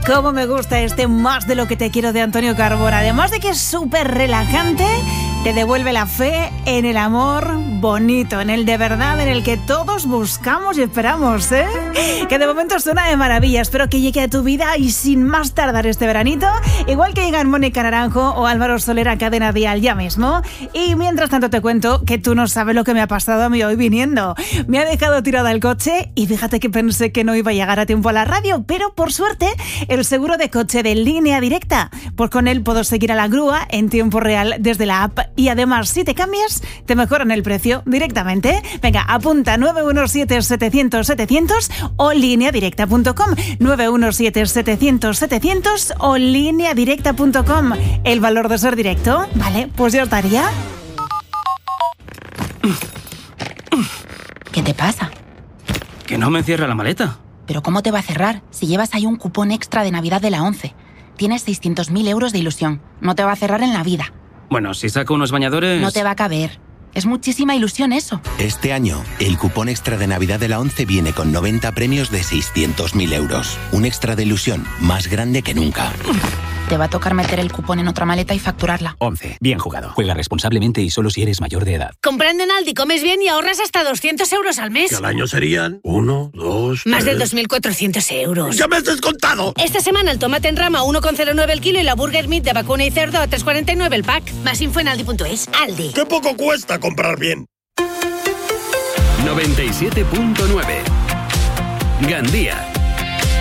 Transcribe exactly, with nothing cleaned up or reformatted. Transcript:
Cómo me gusta este Más de lo que te quiero de Antonio Carbona. Además de que es súper relajante, te devuelve la fe en el amor bonito, en el de verdad, en el que todos buscamos y esperamos, ¿eh? Que de momento suena de maravilla. Espero que llegue a tu vida y sin más tardar este veranito, igual que llegan Mónica Naranjo o Álvaro Soler a Cadena Dial ya mismo. Y mientras tanto te cuento que tú no sabes lo que me ha pasado a mí hoy viniendo. Me ha dejado tirada el coche y fíjate que pensé que no iba a llegar a tiempo a la radio, pero por suerte el seguro de coche de Línea Directa, pues con él puedo seguir a la grúa en tiempo real desde la app y además si te cambias te mejoran el precio directamente. Venga, apunta nueve uno siete setecientos setecientos o línea directa punto com, nueve uno siete setecientos setecientos o línea directa punto com. El valor de ser directo, vale, pues ya estaría. ¿Qué te pasa? Que no me cierra la maleta. ¿Pero cómo te va a cerrar si llevas ahí un cupón extra de Navidad de la ONCE? Tienes seiscientos mil euros de ilusión. No te va a cerrar en la vida. Bueno, si saco unos bañadores... No te va a caber. Es muchísima ilusión eso. Este año, el cupón extra de Navidad de la ONCE viene con noventa premios de seiscientos mil euros. Un extra de ilusión más grande que nunca. Te va a tocar meter el cupón en otra maleta y facturarla. ONCE. Bien jugado. Juega responsablemente y solo si eres mayor de edad. Comprando en Aldi comes bien y ahorras hasta doscientos euros al mes. Que al año serían uno, dos, Más tres... de dos mil cuatrocientos euros. ¡Ya me has descontado! Esta semana el tomate en rama uno coma cero nueve el kilo y la Burger Meat de vacuna y cerdo a tres coma cuarenta y nueve el pack. Más info en aldi punto es. Aldi. ¡Qué poco cuesta comprar bien! noventa y siete punto nueve Gandía.